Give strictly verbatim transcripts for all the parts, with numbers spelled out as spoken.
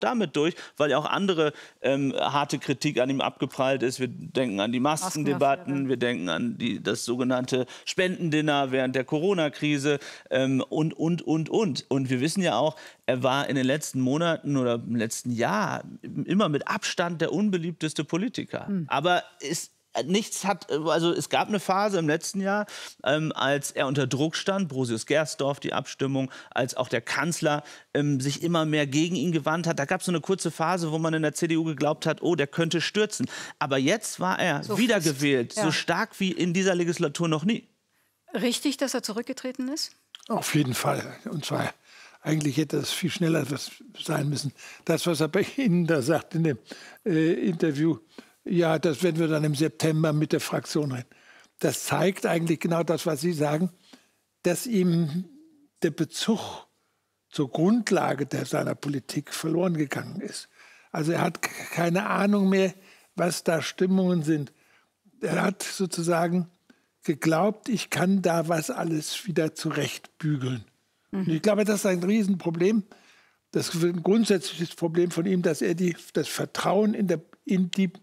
damit durch, weil ja auch andere ähm, harte Kritik an ihm abgeprallt ist. Wir denken an die Maskendebatten, wir denken an die, das sogenannte Spendendinner während der Corona-Krise ähm, und, und, und, und. Und wir wissen ja auch, er war in den letzten Monaten oder im letzten Jahr immer mit Abstand der unbeliebteste Politiker. Hm. Aber ist Nichts hat, also es gab eine Phase im letzten Jahr, ähm, als er unter Druck stand, Brosius-Gersdorf, die Abstimmung, als auch der Kanzler ähm, sich immer mehr gegen ihn gewandt hat. Da gab es so eine kurze Phase, wo man in der C D U geglaubt hat, oh, der könnte stürzen. Aber jetzt war er so wiedergewählt, ja. so stark wie in dieser Legislatur noch nie. Richtig, dass er zurückgetreten ist? Auf jeden Fall. Und zwar eigentlich hätte das viel schneller sein müssen. Das, was er bei Ihnen da sagt in dem äh, Interview, ja, das werden wir dann im September mit der Fraktion reden. Das zeigt eigentlich genau das, was Sie sagen, dass ihm der Bezug zur Grundlage der, seiner Politik verloren gegangen ist. Also er hat keine Ahnung mehr, was da Stimmungen sind. Er hat sozusagen geglaubt, ich kann da was alles wieder zurechtbügeln. Mhm. Und ich glaube, das ist ein Riesenproblem. Das ist ein grundsätzliches Problem von ihm, dass er die, das Vertrauen in, der, in die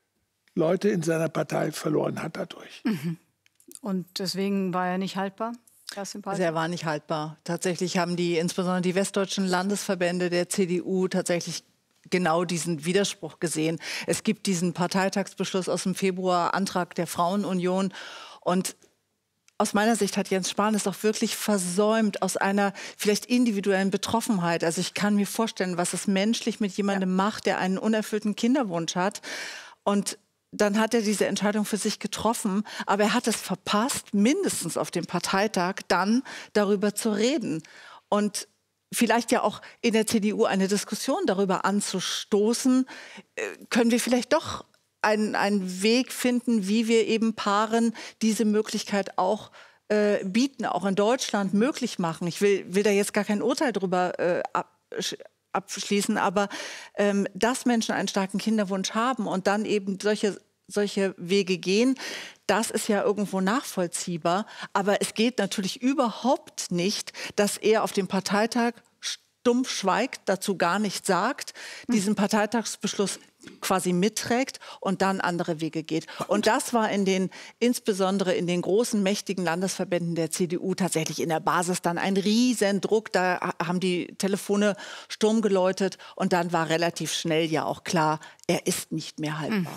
Leute in seiner Partei verloren hat dadurch. Mhm. Und deswegen war er nicht haltbar? Also er war nicht haltbar. Tatsächlich haben die, insbesondere die westdeutschen Landesverbände der C D U, tatsächlich genau diesen Widerspruch gesehen. Es gibt diesen Parteitagsbeschluss aus dem Februar, Antrag der Frauenunion. Und aus meiner Sicht hat Jens Spahn es auch wirklich versäumt, aus einer vielleicht individuellen Betroffenheit. Also ich kann mir vorstellen, was es menschlich mit jemandem ja. macht, der einen unerfüllten Kinderwunsch hat. Und dann hat er diese Entscheidung für sich getroffen, aber er hat es verpasst, mindestens auf dem Parteitag dann darüber zu reden. Und vielleicht ja auch in der C D U eine Diskussion darüber anzustoßen, können wir vielleicht doch einen, einen Weg finden, wie wir eben Paaren diese Möglichkeit auch äh, bieten, auch in Deutschland möglich machen. Ich will, will da jetzt gar kein Urteil darüber äh, abschließen. abschließen, aber ähm, dass Menschen einen starken Kinderwunsch haben und dann eben solche, solche Wege gehen, das ist ja irgendwo nachvollziehbar. Aber es geht natürlich überhaupt nicht, dass er auf dem Parteitag stumpf schweigt, dazu gar nichts sagt, diesen Parteitagsbeschluss quasi mitträgt und dann andere Wege geht. Und das war in den, insbesondere in den großen, mächtigen Landesverbänden der C D U tatsächlich in der Basis dann ein Riesendruck. Da haben die Telefone Sturm geläutet und dann war relativ schnell ja auch klar, er ist nicht mehr haltbar.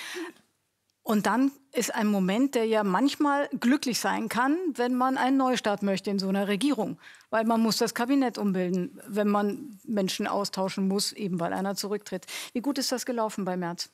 Und dann ist ein Moment, der ja manchmal glücklich sein kann, wenn man einen Neustart möchte in so einer Regierung. Weil man muss das Kabinett umbilden, wenn man Menschen austauschen muss, eben weil einer zurücktritt. Wie gut ist das gelaufen bei Merz?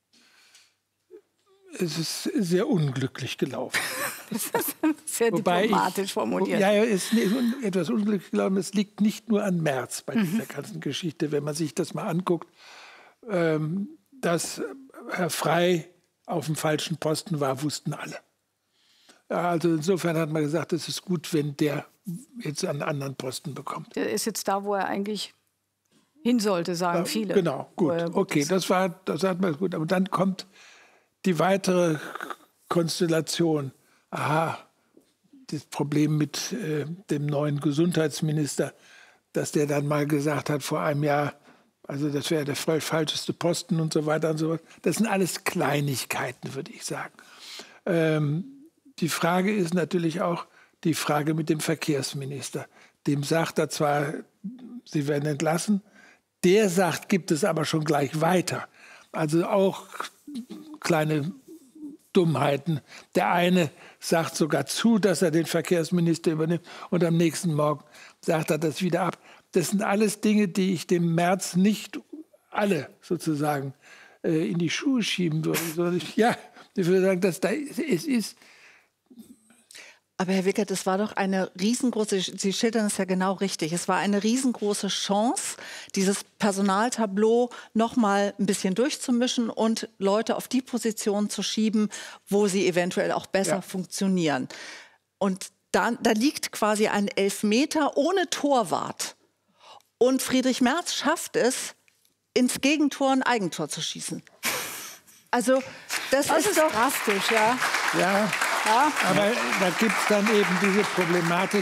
Es ist sehr unglücklich gelaufen. Das ist sehr Wobei diplomatisch ich, formuliert. Ja, es ist etwas unglücklich gelaufen. Es liegt nicht nur an Merz bei mhm. dieser ganzen Geschichte. Wenn man sich das mal anguckt, ähm, dass Herr Frey auf dem falschen Posten war, wussten alle. Also insofern hat man gesagt, es ist gut, wenn der jetzt einen anderen Posten bekommt. Der ist jetzt da, wo er eigentlich hin sollte, sagen ja, viele. Genau, gut. Okay, das war, das hat man gut. Aber dann kommt die weitere Konstellation. Aha, das Problem mit äh, dem neuen Gesundheitsminister, dass der dann mal gesagt hat vor einem Jahr, also das wäre der falscheste Posten und so weiter und so fort. Das sind alles Kleinigkeiten, würde ich sagen. Ähm, die Frage ist natürlich auch die Frage mit dem Verkehrsminister. Dem sagt er zwar, Sie werden entlassen, der sagt, gibt es aber schon gleich weiter. Also auch kleine Dummheiten. Der eine sagt sogar zu, dass er den Verkehrsminister übernimmt und am nächsten Morgen sagt er das wieder ab. Das sind alles Dinge, die ich dem Merz nicht alle sozusagen äh, in die Schuhe schieben würde. Sondern ich, ja, ich würde sagen, dass da es ist. Aber Herr Wickert, es war doch eine riesengroße, Sie schildern es ja genau richtig, es war eine riesengroße Chance, dieses Personaltableau noch mal ein bisschen durchzumischen und Leute auf die Position zu schieben, wo sie eventuell auch besser ja. funktionieren. Und da, da liegt quasi ein Elfmeter ohne Torwart. Und Friedrich Merz schafft es, ins Gegentor ein Eigentor zu schießen. Also das, das ist, ist doch drastisch, ja. Ja, ja. Aber da gibt es dann eben diese Problematik,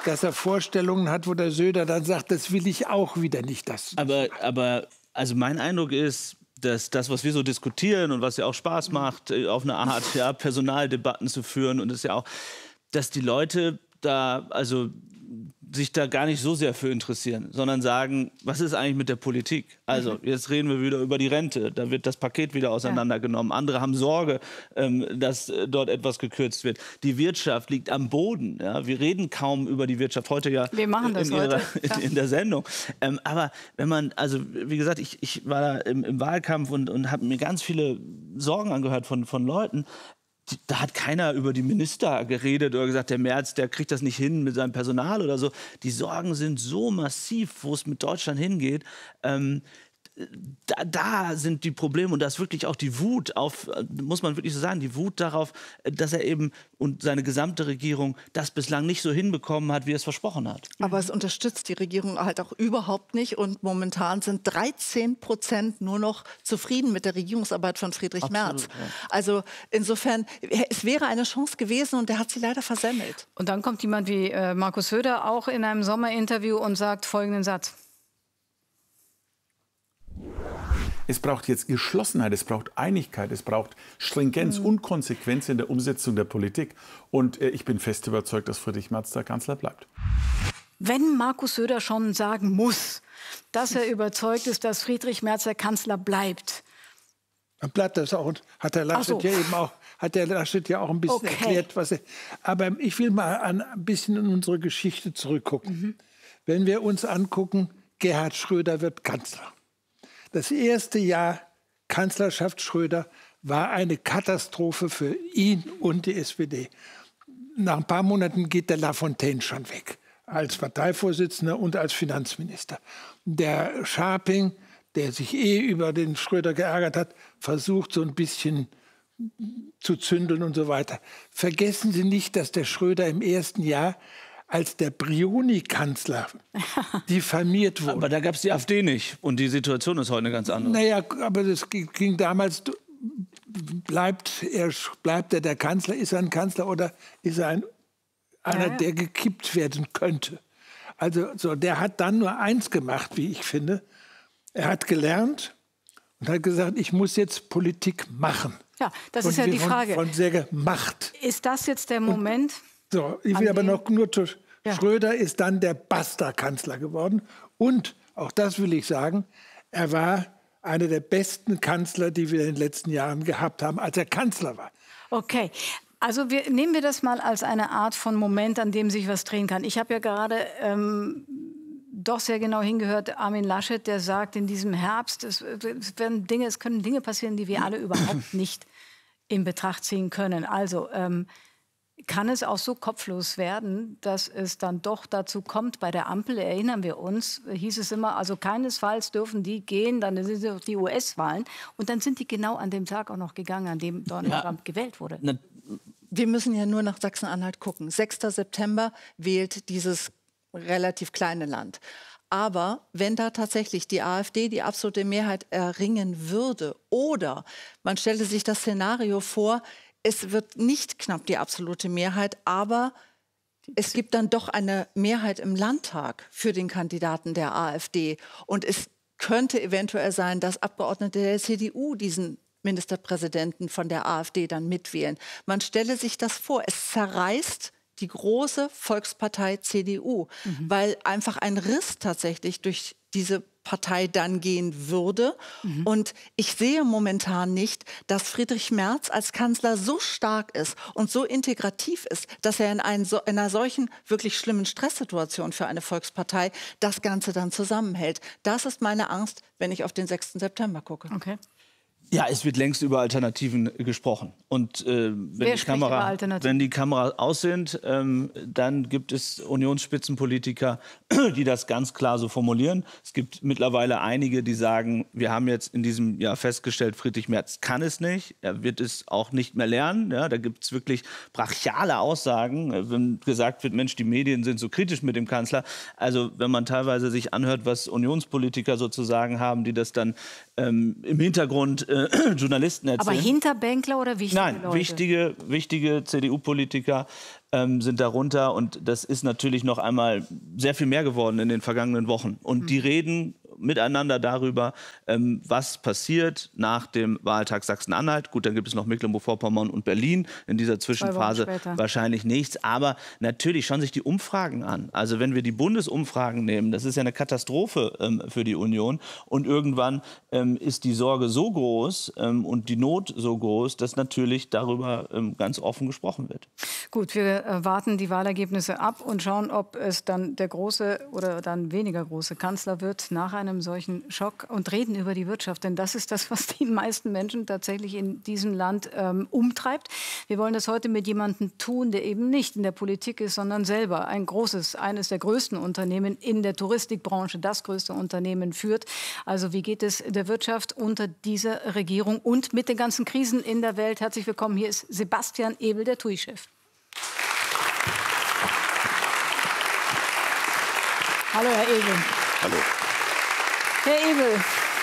dass er Vorstellungen hat, wo der Söder dann sagt, das will ich auch wieder nicht. Das aber, aber also mein Eindruck ist, dass das, was wir so diskutieren und was ja auch Spaß macht, auf eine Art ja, Personaldebatten zu führen und es ja auch, dass die Leute da also sich da gar nicht so sehr für interessieren, sondern sagen, was ist eigentlich mit der Politik? Also jetzt reden wir wieder über die Rente, da wird das Paket wieder auseinandergenommen. Andere haben Sorge, ähm, dass äh, dort etwas gekürzt wird. Die Wirtschaft liegt am Boden. Ja? Wir reden kaum über die Wirtschaft, heute ja wir machen das in, ihrer, heute. in, in der Sendung. Ähm, aber wenn man, also wie gesagt, ich, ich war da im, im Wahlkampf und, und habe mir ganz viele Sorgen angehört von, von Leuten. Da hat keiner über die Minister geredet oder gesagt, der Merz, der kriegt das nicht hin mit seinem Personal oder so. Die Sorgen sind so massiv, wo es mit Deutschland hingeht. Ähm, da, da sind die Probleme und da ist wirklich auch die Wut auf, muss man wirklich so sagen, die Wut darauf, dass er eben und seine gesamte Regierung das bislang nicht so hinbekommen hat, wie er es versprochen hat. Aber es unterstützt die Regierung halt auch überhaupt nicht und momentan sind dreizehn Prozent nur noch zufrieden mit der Regierungsarbeit von Friedrich Absolut, Merz. Ja. Also insofern, es wäre eine Chance gewesen und der hat sie leider versemmelt. Und dann kommt jemand wie äh, Markus Söder auch in einem Sommerinterview und sagt folgenden Satz. Es braucht jetzt Geschlossenheit, es braucht Einigkeit, es braucht Stringenz mhm. und Konsequenz in der Umsetzung der Politik. Und äh, ich bin fest überzeugt, dass Friedrich Merz der Kanzler bleibt. Wenn Markus Söder schon sagen muss, dass er überzeugt ist, dass Friedrich Merz der Kanzler bleibt. Dann bleibt das auch. Hat der Laschet so. ja eben auch, hat der Laschet ja auch ein bisschen okay. erklärt, was er. Aber ich will mal an, ein bisschen in unsere Geschichte zurückgucken. Mhm. Wenn wir uns angucken, Gerhard Schröder wird Kanzler. Das erste Jahr Kanzlerschaft Schröder war eine Katastrophe für ihn und die S P D. Nach ein paar Monaten geht der Lafontaine schon weg, als Parteivorsitzender und als Finanzminister. Der Scharping, der sich eh über den Schröder geärgert hat, versucht so ein bisschen zu zündeln und so weiter. Vergessen Sie nicht, dass der Schröder im ersten Jahr als der Brioni-Kanzler diffamiert wurde. Aber da gab es die AfD nicht. Und die Situation ist heute eine ganz andere. Naja, aber das ging damals, bleibt er, bleibt er der Kanzler, ist er ein Kanzler oder ist er ein, einer, ja, ja. der gekippt werden könnte? Also so, der hat dann nur eins gemacht, wie ich finde. Er hat gelernt und hat gesagt, ich muss jetzt Politik machen. Ja, das ist ja die Frage. Von, von sehr gemacht. Ist das jetzt der Moment? Und, so, ich will aber noch nur zu ja. Schröder ist dann der Basta-Kanzler geworden. Und, auch das will ich sagen, er war einer der besten Kanzler, die wir in den letzten Jahren gehabt haben, als er Kanzler war. Okay. Also wir, nehmen wir das mal als eine Art von Moment, an dem sich was drehen kann. Ich habe ja gerade ähm, doch sehr genau hingehört, Armin Laschet, der sagt in diesem Herbst, es, es, werden Dinge, es können Dinge passieren, die wir alle überhaupt nicht in Betracht ziehen können. Also ähm, kann es auch so kopflos werden, dass es dann doch dazu kommt, bei der Ampel, erinnern wir uns, hieß es immer, also keinesfalls dürfen die gehen, dann sind es die U S-Wahlen. Und dann sind die genau an dem Tag auch noch gegangen, an dem Donald ja. Trump gewählt wurde. Na, wir müssen ja nur nach Sachsen-Anhalt gucken. sechster September wählt dieses relativ kleine Land. Aber wenn da tatsächlich die AfD die absolute Mehrheit erringen würde oder man stelle sich das Szenario vor, es wird nicht knapp die absolute Mehrheit, aber es gibt dann doch eine Mehrheit im Landtag für den Kandidaten der AfD. Und es könnte eventuell sein, dass Abgeordnete der C D U diesen Ministerpräsidenten von der AfD dann mitwählen. Man stelle sich das vor, es zerreißt die große Volkspartei C D U, mhm. weil einfach ein Riss tatsächlich durch diese Partei dann gehen würde. Mhm. Und ich sehe momentan nicht, dass Friedrich Merz als Kanzler so stark ist und so integrativ ist, dass er in, einen, in einer solchen wirklich schlimmen Stresssituation für eine Volkspartei das Ganze dann zusammenhält. Das ist meine Angst, wenn ich auf den sechsten September gucke. Okay. Ja, es wird längst über Alternativen gesprochen. Und äh, wenn, die Kamera, wenn die Kameras aus sind, ähm, dann gibt es Unionsspitzenpolitiker, die das ganz klar so formulieren. Es gibt mittlerweile einige, die sagen, wir haben jetzt in diesem Jahr festgestellt, Friedrich Merz kann es nicht. Er wird es auch nicht mehr lernen. Ja, da gibt es wirklich brachiale Aussagen, wenn gesagt wird, Mensch, die Medien sind so kritisch mit dem Kanzler. Also wenn man teilweise sich anhört, was Unionspolitiker sozusagen haben, die das dann ähm, im Hintergrund äh, äh, Journalisten erzählen. Aber Hinterbänkler oder wichtige Nein, Leute? wichtige, wichtige C D U-Politiker ähm, sind darunter. Und das ist natürlich noch einmal sehr viel mehr geworden in den vergangenen Wochen. Und mhm. die reden miteinander darüber, ähm, was passiert nach dem Wahltag Sachsen-Anhalt. Gut, dann gibt es noch Mecklenburg-Vorpommern und Berlin. In dieser Zwischenphase wahrscheinlich nichts. Aber natürlich schauen sich die Umfragen an. Also wenn wir die Bundesumfragen nehmen, das ist ja eine Katastrophe ähm, für die Union. Und irgendwann ähm, ist die Sorge so groß ähm, und die Not so groß, dass natürlich darüber ähm, ganz offen gesprochen wird. Gut, wir äh, warten die Wahlergebnisse ab und schauen, ob es dann der große oder dann weniger große Kanzler wird nach einem solchen Schock und reden über die Wirtschaft. Denn das ist das, was die meisten Menschen tatsächlich in diesem Land ähm, umtreibt. Wir wollen das heute mit jemandem tun, der eben nicht in der Politik ist, sondern selber ein großes, eines der größten Unternehmen in der Touristikbranche, das größte Unternehmen führt. Also wie geht es der Wirtschaft unter dieser Regierung und mit den ganzen Krisen in der Welt? Herzlich willkommen. Hier ist Sebastian Ebel, der T U I-Chef. Hallo, Herr Ebel. Hallo. Herr Ebel,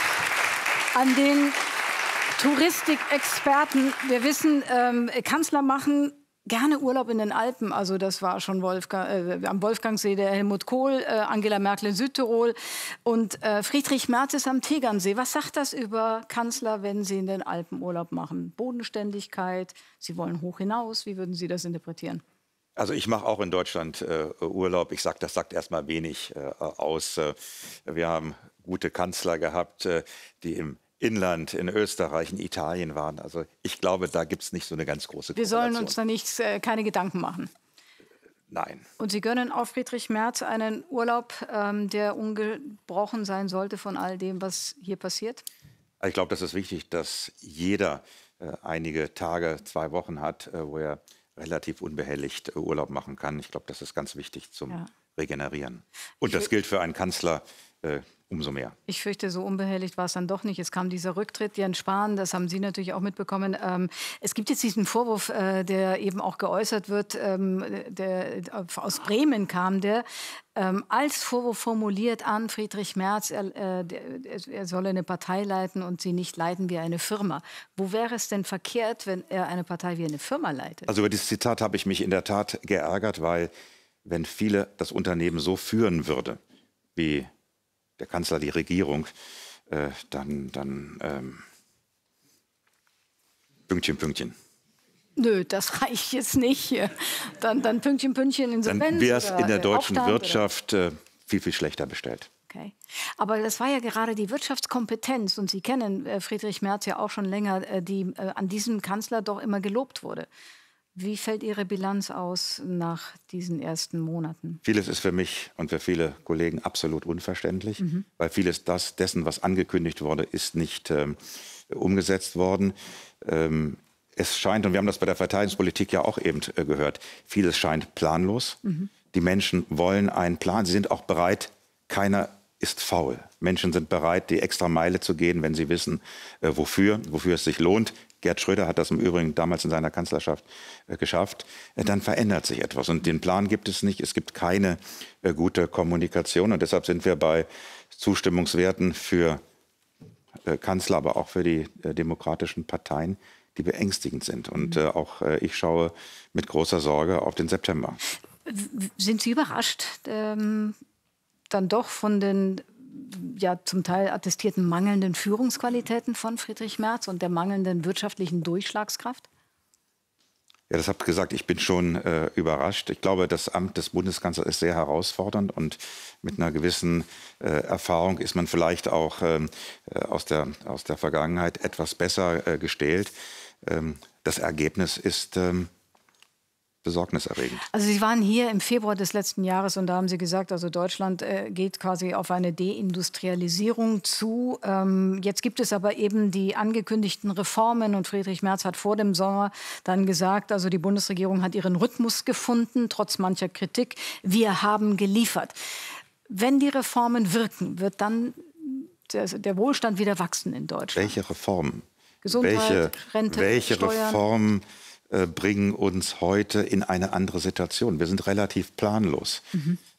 an den Touristikexperten, wir wissen, ähm, Kanzler machen gerne Urlaub in den Alpen. Also das war schon Wolfgang, äh, am Wolfgangsee der Helmut Kohl, äh, Angela Merkel in Südtirol und äh, Friedrich Merz ist am Tegernsee. Was sagt das über Kanzler, wenn sie in den Alpen Urlaub machen? Bodenständigkeit, sie wollen hoch hinaus. Wie würden Sie das interpretieren? Also ich mache auch in Deutschland äh, Urlaub. Ich sage, das sagt erstmal wenig äh, aus. Äh, wir haben gute Kanzler gehabt, äh, die im Inland, in Österreich, in Italien waren. Also ich glaube, da gibt es nicht so eine ganz große Wir sollen uns da nicht, äh, keine Gedanken machen. Nein. Und Sie gönnen auch Friedrich Merz einen Urlaub, ähm, der ungebrochen sein sollte von all dem, was hier passiert? Ich glaube, das ist wichtig, dass jeder äh, einige Tage, zwei Wochen hat, äh, wo er relativ unbehelligt äh, Urlaub machen kann. Ich glaube, das ist ganz wichtig zum ja. Regenerieren. Und das gilt für einen Kanzler äh, umso mehr. Ich fürchte, so unbehelligt war es dann doch nicht. Es kam dieser Rücktritt, Jens Spahn, das haben Sie natürlich auch mitbekommen. Ähm, es gibt jetzt diesen Vorwurf, äh, der eben auch geäußert wird, ähm, der aus Bremen kam, der ähm, als Vorwurf formuliert an Friedrich Merz, er, äh, der, er solle eine Partei leiten und sie nicht leiten wie eine Firma. Wo wäre es denn verkehrt, wenn er eine Partei wie eine Firma leitet? Also über dieses Zitat habe ich mich in der Tat geärgert, weil wenn viele das Unternehmen so führen würde, wie der Kanzler die Regierung, äh, dann, dann ähm, Pünktchen, Pünktchen. Nö, das reicht jetzt nicht. Dann, dann Pünktchen, Pünktchen, Insolvenz. Dann wäre es in der deutschen Aufstand, Wirtschaft äh, viel, viel schlechter bestellt. Okay. Aber das war ja gerade die Wirtschaftskompetenz. Und Sie kennen äh, Friedrich Merz ja auch schon länger, äh, die äh, an diesem Kanzler doch immer gelobt wurde. Wie fällt Ihre Bilanz aus nach diesen ersten Monaten? Vieles ist für mich und für viele Kollegen absolut unverständlich, mhm. weil vieles das, dessen, was angekündigt wurde, ist nicht ähm, umgesetzt worden. Ähm, es scheint, und wir haben das bei der Verteidigungspolitik ja auch eben äh, gehört, vieles scheint planlos. Mhm. Die Menschen wollen einen Plan. Sie sind auch bereit, keiner ist faul. Menschen sind bereit, die extra Meile zu gehen, wenn sie wissen, äh, wofür, wofür es sich lohnt. Gerd Schröder hat das im Übrigen damals in seiner Kanzlerschaft äh, geschafft. Äh, dann verändert sich etwas. Und den Plan gibt es nicht. Es gibt keine äh, gute Kommunikation. Und deshalb sind wir bei Zustimmungswerten für äh, Kanzler, aber auch für die äh, demokratischen Parteien, die beängstigend sind. Und äh, auch äh, ich schaue mit großer Sorge auf den September. Sind Sie überrascht, ähm, dann doch von den ja zum Teil attestierten mangelnden Führungsqualitäten von Friedrich Merz und der mangelnden wirtschaftlichen Durchschlagskraft? Ja, das habt ihr gesagt, ich bin schon äh, überrascht. Ich glaube, das Amt des Bundeskanzlers ist sehr herausfordernd und mit einer gewissen äh, Erfahrung ist man vielleicht auch äh, aus, der, aus der Vergangenheit etwas besser äh, gestellt. Ähm, das Ergebnis ist ähm, besorgniserregend. Also Sie waren hier im Februar des letzten Jahres und da haben Sie gesagt, also Deutschland äh, geht quasi auf eine Deindustrialisierung zu. Ähm, jetzt gibt es aber eben die angekündigten Reformen und Friedrich Merz hat vor dem Sommer dann gesagt, also die Bundesregierung hat ihren Rhythmus gefunden, trotz mancher Kritik. Wir haben geliefert. Wenn die Reformen wirken, wird dann der, der Wohlstand wieder wachsen in Deutschland. Welche Reformen? Gesundheit, welche, Rente, welche Steuern? Reformen bringen uns heute in eine andere Situation. Wir sind relativ planlos. Mhm.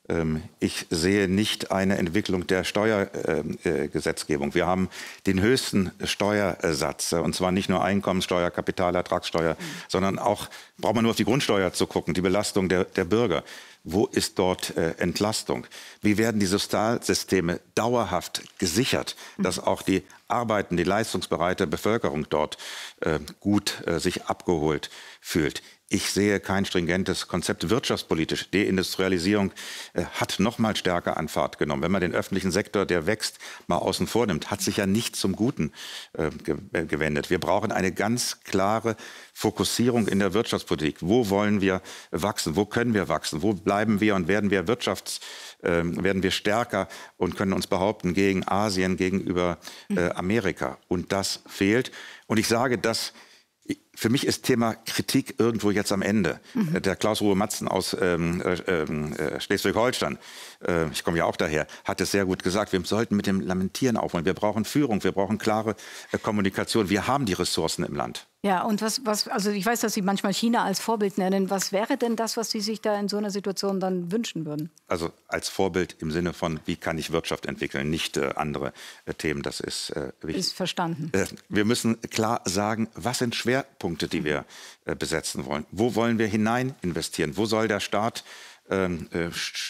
Ich sehe nicht eine Entwicklung der Steuergesetzgebung. Wir haben den höchsten Steuersatz, und zwar nicht nur Einkommensteuer, Kapitalertragssteuer, mhm. sondern auch, braucht man nur auf die Grundsteuer zu gucken, die Belastung der, der Bürger. Wo ist dort äh, Entlastung? Wie werden die Sozialsysteme dauerhaft gesichert, mhm. dass auch die Arbeiten, die leistungsbereite Bevölkerung dort äh, gut äh, sich abgeholt fühlt? Ich sehe kein stringentes Konzept wirtschaftspolitisch. Deindustrialisierung äh, hat noch mal stärker an Fahrt genommen. Wenn man den öffentlichen Sektor, der wächst, mal außen vor nimmt, hat sich ja nicht zum Guten äh, ge äh, gewendet. Wir brauchen eine ganz klare Fokussierung in der Wirtschaftspolitik. Wo wollen wir wachsen? Wo können wir wachsen? Wo bleiben wir und werden wir Wirtschafts äh, werden wir stärker und können uns behaupten gegen Asien, gegenüber äh, Amerika? Und das fehlt. Und ich sage, dass für mich ist Thema Kritik irgendwo jetzt am Ende. Mhm. Der Klaus-Ruhe Matzen aus ähm, äh, Schleswig-Holstein, äh, ich komme ja auch daher, hat es sehr gut gesagt, wir sollten mit dem Lamentieren aufhören. Wir brauchen Führung, wir brauchen klare äh, Kommunikation. Wir haben die Ressourcen im Land. Ja, und was, was, also ich weiß, dass Sie manchmal China als Vorbild nennen. Was wäre denn das, was Sie sich da in so einer Situation dann wünschen würden? Also als Vorbild im Sinne von, wie kann ich Wirtschaft entwickeln, nicht äh, andere äh, Themen, das ist äh, wichtig. Ist verstanden. Äh, wir müssen klar sagen, was sind Schwerpunkte, die wir äh, besetzen wollen? Wo wollen wir hinein investieren? Wo soll der Staat ähm, äh,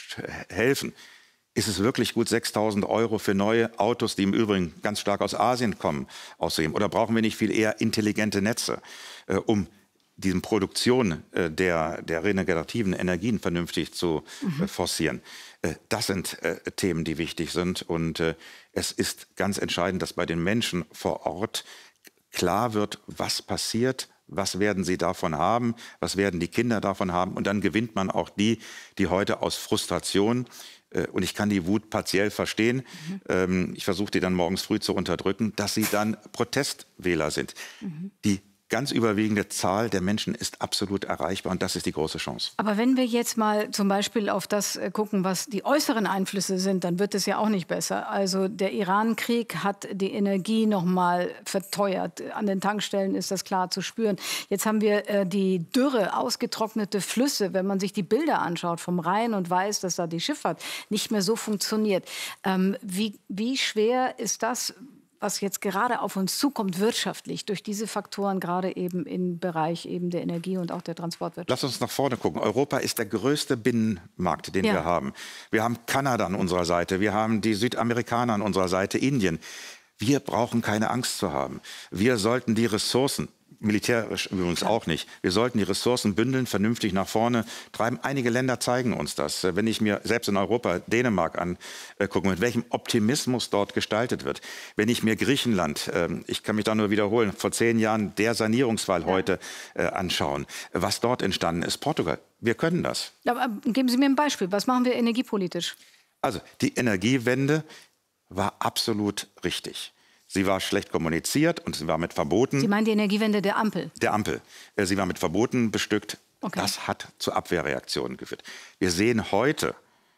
helfen? Ist es wirklich gut, sechstausend Euro für neue Autos, die im Übrigen ganz stark aus Asien kommen, auszugeben? Oder brauchen wir nicht viel eher intelligente Netze, äh, um diese Produktion äh, der, der regenerativen Energien vernünftig zu mhm. äh, forcieren? Äh, das sind äh, Themen, die wichtig sind. Und äh, es ist ganz entscheidend, dass bei den Menschen vor Ort klar wird, was passiert, was werden sie davon haben, was werden die Kinder davon haben. Und dann gewinnt man auch die, die heute aus Frustration, und ich kann die Wut partiell verstehen, mhm. ich versuche die dann morgens früh zu unterdrücken, dass sie dann Protestwähler sind. Mhm. Die ganz überwiegende Zahl der Menschen ist absolut erreichbar und das ist die große Chance. Aber wenn wir jetzt mal zum Beispiel auf das gucken, was die äußeren Einflüsse sind, dann wird es ja auch nicht besser. Also der Iran-Krieg hat die Energie noch mal verteuert. An den Tankstellen ist das klar zu spüren. Jetzt haben wir äh, die Dürre, ausgetrocknete Flüsse. Wenn man sich die Bilder anschaut vom Rhein und weiß, dass da die Schifffahrt nicht mehr so funktioniert. Ähm, wie, wie schwer ist das, was jetzt gerade auf uns zukommt, wirtschaftlich, durch diese Faktoren, gerade eben im Bereich eben der Energie und auch der Transportwirtschaft? Lass uns nach vorne gucken. Europa ist der größte Binnenmarkt, den ja. wir haben. Wir haben Kanada an unserer Seite, wir haben die Südamerikaner an unserer Seite, Indien. Wir brauchen keine Angst zu haben. Wir sollten die Ressourcen, militärisch übrigens auch nicht. Wir sollten die Ressourcen bündeln, vernünftig nach vorne treiben. Einige Länder zeigen uns das. Wenn ich mir selbst in Europa Dänemark angucke, mit welchem Optimismus dort gestaltet wird. Wenn ich mir Griechenland, ich kann mich da nur wiederholen, vor zehn Jahren der Sanierungsfall heute anschauen, was dort entstanden ist. Portugal, wir können das. Aber geben Sie mir ein Beispiel. Was machen wir energiepolitisch? Also die Energiewende war absolut richtig. Sie war schlecht kommuniziert und sie war mit Verboten. Sie meinen die Energiewende der Ampel? Der Ampel. Sie war mit Verboten bestückt. Okay. Das hat zu Abwehrreaktionen geführt. Wir sehen heute,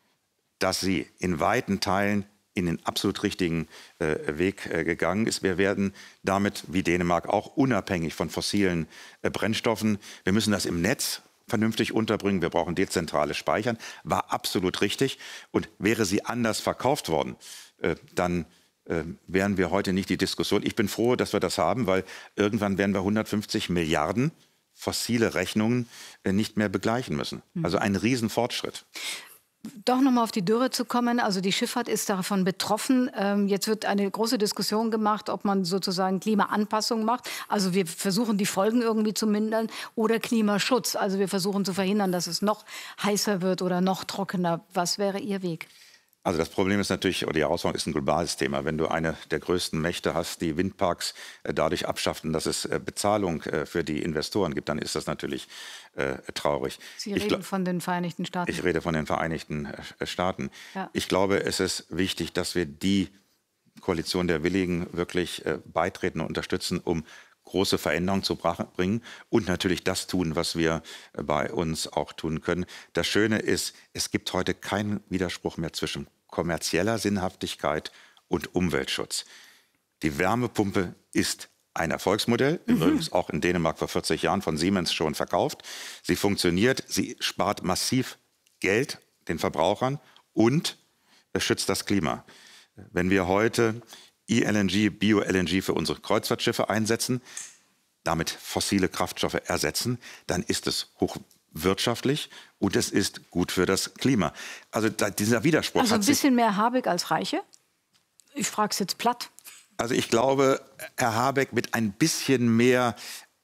dass sie in weiten Teilen in den absolut richtigen äh, Weg äh, gegangen ist. Wir werden damit, wie Dänemark, auch unabhängig von fossilen äh, Brennstoffen. Wir müssen das im Netz vernünftig unterbringen. Wir brauchen dezentrales Speichern. War absolut richtig. Und wäre sie anders verkauft worden, äh, dann äh, wären wir heute nicht die Diskussion. Ich bin froh, dass wir das haben, weil irgendwann werden wir hundertfünfzig Milliarden fossile Rechnungen äh, nicht mehr begleichen müssen. Also ein Riesenfortschritt. Doch noch mal auf die Dürre zu kommen. Also die Schifffahrt ist davon betroffen. Ähm, jetzt wird eine große Diskussion gemacht, ob man sozusagen Klimaanpassung macht. Also wir versuchen, die Folgen irgendwie zu mindern oder Klimaschutz. Also wir versuchen zu verhindern, dass es noch heißer wird oder noch trockener. Was wäre Ihr Weg? Also das Problem ist natürlich, oder die Herausforderung ist ein globales Thema. Wenn du eine der größten Mächte hast, die Windparks äh, dadurch abschaffen, dass es äh, Bezahlung äh, für die Investoren gibt, dann ist das natürlich äh, traurig. Sie reden von den Vereinigten Staaten. Ich rede von den Vereinigten äh, Staaten. Ja. Ich glaube, es ist wichtig, dass wir die Koalition der Willigen wirklich äh, beitreten und unterstützen, um große Veränderungen zu bringen und natürlich das tun, was wir bei uns auch tun können. Das Schöne ist, es gibt heute keinen Widerspruch mehr zwischen kommerzieller Sinnhaftigkeit und Umweltschutz. Die Wärmepumpe ist ein Erfolgsmodell, mhm. übrigens auch in Dänemark vor vierzig Jahren von Siemens schon verkauft. Sie funktioniert, sie spart massiv Geld den Verbrauchern und es schützt das Klima. Wenn wir heute E L N G, Bio-L N G für unsere Kreuzfahrtschiffe einsetzen, damit fossile Kraftstoffe ersetzen, dann ist es hochwirtschaftlich und es ist gut für das Klima. Also da, dieser Widerspruch Also ein hat sich... bisschen mehr Habeck als Reiche? Ich frage es jetzt platt. Also ich glaube, Herr Habeck mit ein bisschen mehr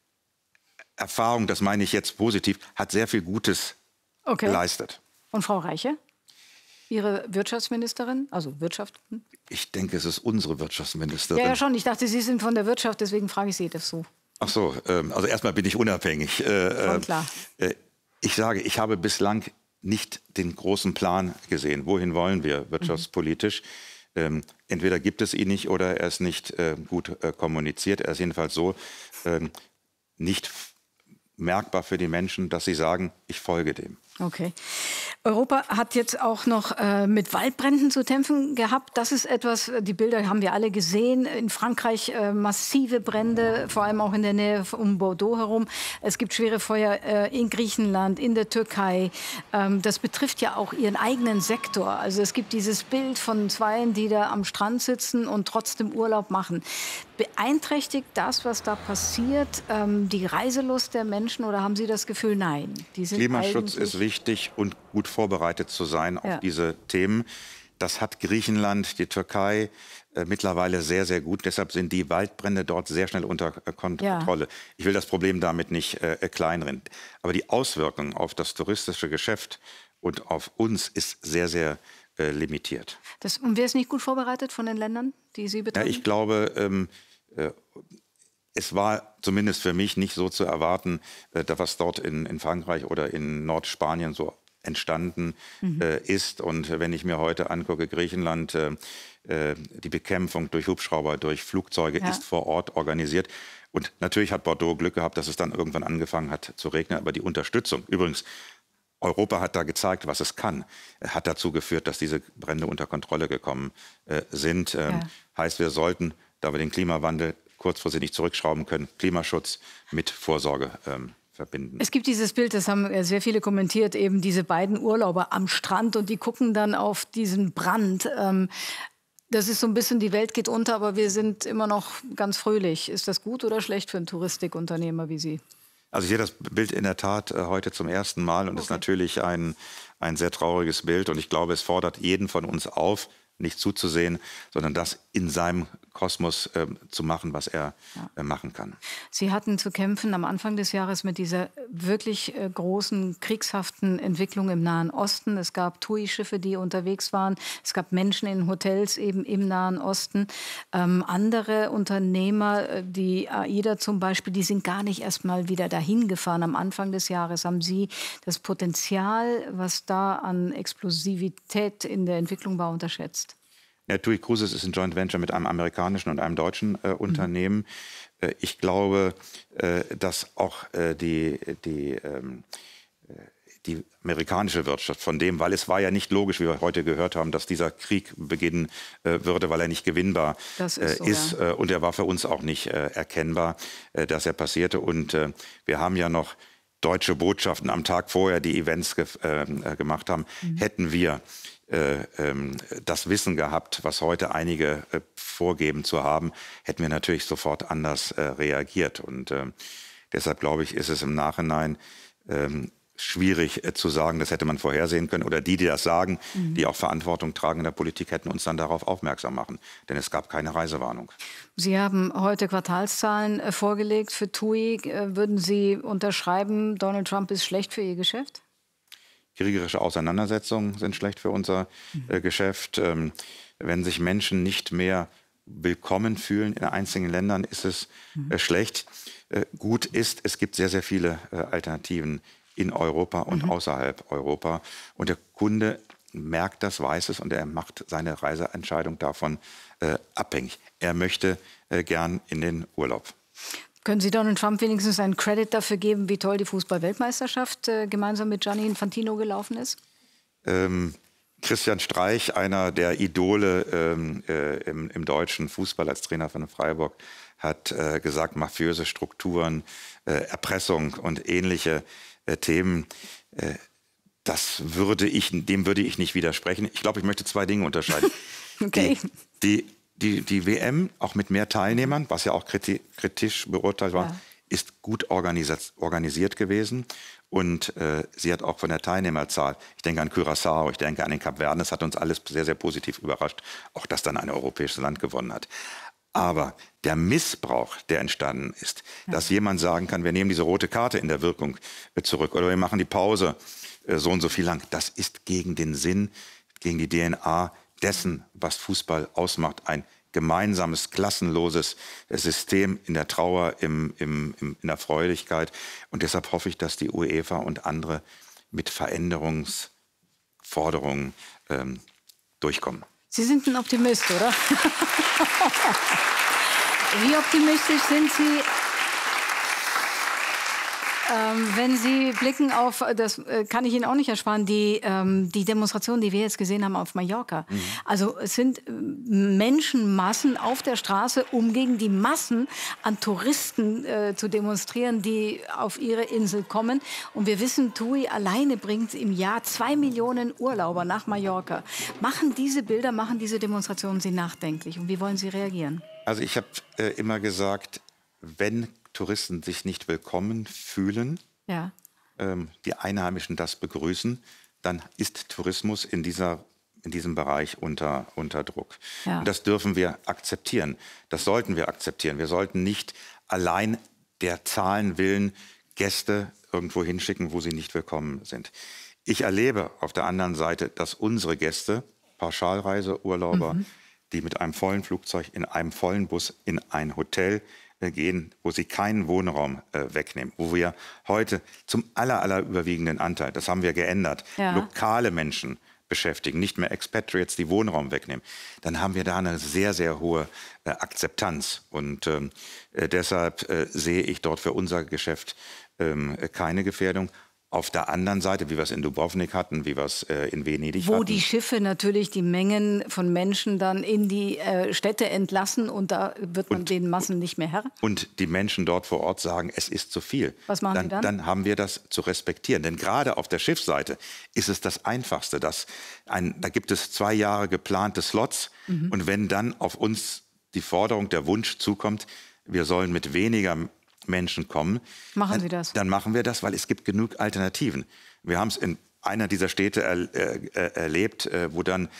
Erfahrung, das meine ich jetzt positiv, hat sehr viel Gutes okay. geleistet. Und Frau Reiche? Ihre Wirtschaftsministerin, also Wirtschaft? Hm? Ich denke, es ist unsere Wirtschaftsministerin. Ja, ja, schon. Ich dachte, Sie sind von der Wirtschaft, deswegen frage ich Sie das so. Ach so, ähm, also erstmal bin ich unabhängig. Äh, schon klar. Äh, ich sage, ich habe bislang nicht den großen Plan gesehen. Wohin wollen wir wirtschaftspolitisch? Mhm. Ähm, entweder gibt es ihn nicht oder er ist nicht äh, gut äh, kommuniziert. Er ist jedenfalls so äh, nicht merkbar für die Menschen, dass sie sagen, ich folge dem. Okay. Europa hat jetzt auch noch äh, mit Waldbränden zu kämpfen gehabt. Das ist etwas, die Bilder haben wir alle gesehen. In Frankreich äh, massive Brände, vor allem auch in der Nähe um Bordeaux herum. Es gibt schwere Feuer äh, in Griechenland, in der Türkei. Ähm, das betrifft ja auch ihren eigenen Sektor. Also es gibt dieses Bild von Zweien, die da am Strand sitzen und trotzdem Urlaub machen. Beeinträchtigt das, was da passiert, ähm, die Reiselust der Menschen oder haben Sie das Gefühl, nein? Die sind Klimaschutz ist wichtig und gut vorbereitet zu sein auf ja. diese Themen. Das hat Griechenland, die Türkei äh, mittlerweile sehr, sehr gut. Deshalb sind die Waldbrände dort sehr schnell unter äh, Kontrolle. Ja. Ich will das Problem damit nicht äh, kleinreden. Aber die Auswirkung auf das touristische Geschäft und auf uns ist sehr, sehr äh, limitiert. Das, und wer ist nicht gut vorbereitet von den Ländern, die Sie betreuen? Ja, ich glaube, ähm, äh, es war zumindest für mich nicht so zu erwarten, äh, was dort in, in Frankreich oder in Nordspanien so entstanden mhm. äh, ist. Und wenn ich mir heute angucke, Griechenland, äh, äh, die Bekämpfung durch Hubschrauber, durch Flugzeuge ja. ist vor Ort organisiert. Und natürlich hat Bordeaux Glück gehabt, dass es dann irgendwann angefangen hat zu regnen. Aber die Unterstützung, übrigens, Europa hat da gezeigt, was es kann, hat dazu geführt, dass diese Brände unter Kontrolle gekommen äh, sind. Ähm, ja. Heißt, wir sollten, da wir den Klimawandel kurzfristig nicht zurückschrauben können, Klimaschutz mit Vorsorge ähm, verbinden. Es gibt dieses Bild, das haben sehr viele kommentiert, eben diese beiden Urlauber am Strand und die gucken dann auf diesen Brand. Ähm, das ist so ein bisschen, die Welt geht unter, aber wir sind immer noch ganz fröhlich. Ist das gut oder schlecht für einen Touristikunternehmer wie Sie? Also ich sehe das Bild in der Tat äh, heute zum ersten Mal und es okay. ist natürlich ein, ein sehr trauriges Bild und ich glaube, es fordert jeden von uns auf, nicht zuzusehen, sondern das in seinem Kosmos äh, zu machen, was er ja. äh, machen kann. Sie hatten zu kämpfen am Anfang des Jahres mit dieser wirklich äh, großen, kriegshaften Entwicklung im Nahen Osten. Es gab T U I-Schiffe, die unterwegs waren. Es gab Menschen in Hotels eben im Nahen Osten. Ähm, andere Unternehmer, die AIDA zum Beispiel, die sind gar nicht erst mal wieder dahin gefahren. Am Anfang des Jahres haben Sie das Potenzial, was da an Explosivität in der Entwicklung war, unterschätzt? Ja, T U I Cruises ist ein Joint Venture mit einem amerikanischen und einem deutschen äh, Unternehmen. Mhm. Äh, ich glaube, äh, dass auch äh, die, die, ähm, die amerikanische Wirtschaft von dem, weil es war ja nicht logisch, wie wir heute gehört haben, dass dieser Krieg beginnen äh, würde, weil er nicht gewinnbar das ist. So, äh, ist ja. äh, und er war für uns auch nicht äh, erkennbar, äh, dass er passierte. Und äh, wir haben ja noch deutsche Botschaften am Tag vorher, die Events ge äh, gemacht haben. Mhm. Hätten wir Äh, ähm, das Wissen gehabt, was heute einige äh, vorgeben zu haben, hätten wir natürlich sofort anders äh, reagiert. Und äh, deshalb glaube ich, ist es im Nachhinein äh, schwierig äh, zu sagen, das hätte man vorhersehen können. Oder die, die das sagen, mhm. die auch Verantwortung tragen in der Politik, hätten uns dann darauf aufmerksam machen. Denn es gab keine Reisewarnung. Sie haben heute Quartalszahlen äh, vorgelegt für T U I. Äh, würden Sie unterschreiben, Donald Trump ist schlecht für Ihr Geschäft? Kriegerische Auseinandersetzungen sind schlecht für unser äh, Geschäft. Ähm, wenn sich Menschen nicht mehr willkommen fühlen in einzelnen Ländern, ist es äh, schlecht. Äh, gut ist, es gibt sehr, sehr viele äh, Alternativen in Europa und mhm. außerhalb Europa. Und der Kunde merkt das, weiß es und er macht seine Reiseentscheidung davon äh, abhängig. Er möchte äh, gern in den Urlaub. Können Sie Donald Trump wenigstens einen Credit dafür geben, wie toll die Fußball-Weltmeisterschaft äh, gemeinsam mit Gianni Infantino gelaufen ist? Ähm, Christian Streich, einer der Idole ähm, äh, im, im deutschen Fußball als Trainer von Freiburg, hat äh, gesagt, mafiöse Strukturen, äh, Erpressung und ähnliche äh, Themen. Äh, das würde ich, dem würde ich nicht widersprechen. Ich glaube, ich möchte zwei Dinge unterscheiden. Okay. Die, die, die, die W M, auch mit mehr Teilnehmern, was ja auch kriti kritisch beurteilt war, ja. ist gut organisiert, organisiert gewesen. Und äh, sie hat auch von der Teilnehmerzahl, ich denke an Curaçao, ich denke an den Kapverden, das hat uns alles sehr, sehr positiv überrascht, auch dass dann ein europäisches Land gewonnen hat. Aber der Missbrauch, der entstanden ist, ja. dass jemand sagen kann, wir nehmen diese rote Karte in der Wirkung äh, zurück oder wir machen die Pause äh, so und so viel lang, das ist gegen den Sinn, gegen die D N A dessen, was Fußball ausmacht, ein gemeinsames, klassenloses System in der Trauer, im, im, im, in der Freudigkeit. Und deshalb hoffe ich, dass die UEFA und andere mit Veränderungsforderungen ähm, durchkommen. Sie sind ein Optimist, oder? Wie optimistisch sind Sie, ähm, wenn Sie blicken auf, das äh, kann ich Ihnen auch nicht ersparen, die, ähm, die Demonstration, die wir jetzt gesehen haben auf Mallorca. Mhm. Also es sind äh, Menschenmassen auf der Straße, um gegen die Massen an Touristen äh, zu demonstrieren, die auf ihre Insel kommen. Und wir wissen, T U I alleine bringt im Jahr zwei Millionen Urlauber nach Mallorca. Machen diese Bilder, machen diese Demonstrationen Sie nachdenklich? Und wie wollen Sie reagieren? Also ich habe äh, immer gesagt, wenn Touristen sich nicht willkommen fühlen, ja. ähm, die Einheimischen das begrüßen, dann ist Tourismus in, dieser, in diesem Bereich unter, unter Druck. Ja. Und das dürfen wir akzeptieren. Das sollten wir akzeptieren. Wir sollten nicht allein der Zahlen willen Gäste irgendwo hinschicken, wo sie nicht willkommen sind. Ich erlebe auf der anderen Seite, dass unsere Gäste, Pauschalreiseurlauber, mhm. die mit einem vollen Flugzeug in einem vollen Bus in ein Hotel gehen, wo sie keinen Wohnraum äh, wegnehmen, wo wir heute zum aller, aller überwiegenden Anteil, das haben wir geändert, ja. lokale Menschen beschäftigen, nicht mehr Expatriates, die Wohnraum wegnehmen, dann haben wir da eine sehr, sehr hohe äh, Akzeptanz. Und ähm, äh, deshalb äh, sehe ich dort für unser Geschäft ähm, keine Gefährdung. Auf der anderen Seite, wie wir es in Dubrovnik hatten, wie wir es äh, in Venedig Wo hatten. Wo die Schiffe natürlich die Mengen von Menschen dann in die äh, Städte entlassen und da wird man und, den Massen nicht mehr Herr. Und die Menschen dort vor Ort sagen, es ist zu viel. Was machen dann, die dann? Dann haben wir das zu respektieren. Denn gerade auf der Schiffsseite ist es das Einfachste. Dass ein, da gibt es zwei Jahre geplante Slots. Mhm. Und wenn dann auf uns die Forderung, der Wunsch zukommt, wir sollen mit weniger Menschen kommen, machen dann, Sie das? Dann machen wir das, weil es gibt genug Alternativen. Wir haben es in einer dieser Städte er, äh, erlebt, äh, wo dann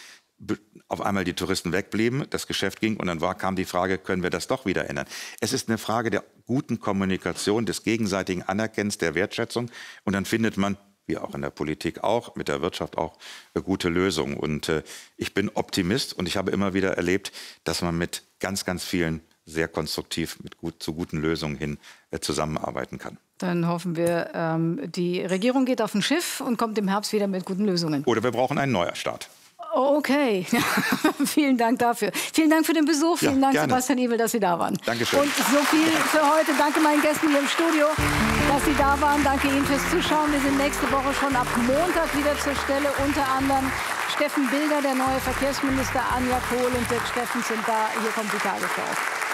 auf einmal die Touristen wegblieben, das Geschäft ging und dann war, kam die Frage, können wir das doch wieder ändern? Es ist eine Frage der guten Kommunikation, des gegenseitigen Anerkennens, der Wertschätzung und dann findet man, wie auch in der Politik auch, mit der Wirtschaft auch, eine gute Lösung. Und äh, ich bin Optimist und ich habe immer wieder erlebt, dass man mit ganz, ganz vielen sehr konstruktiv mit gut, zu guten Lösungen hin äh, zusammenarbeiten kann. Dann hoffen wir, ähm, die Regierung geht auf ein Schiff und kommt im Herbst wieder mit guten Lösungen. Oder wir brauchen einen Neustart. Okay, vielen Dank dafür. Vielen Dank für den Besuch. Vielen ja, Dank, gerne. Sebastian Ebel, dass Sie da waren. Dankeschön. Und so viel für heute. Danke meinen Gästen hier im Studio, dass Sie da waren. Danke Ihnen fürs Zuschauen. Wir sind nächste Woche schon ab Montag wieder zur Stelle. Unter anderem Steffen Bilger, der neue Verkehrsminister, Anja Kohl und Dirk Steffen sind da. Hier kommt die Tagesschau.